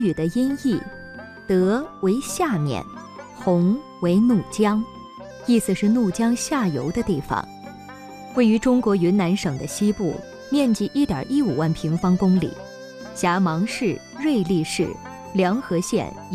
语的音译，德为下面，洪为怒江，意思是怒江下游的地方。位于中国云南省的西部，面积1.15万平方公里，辖芒市、瑞丽市、凉河县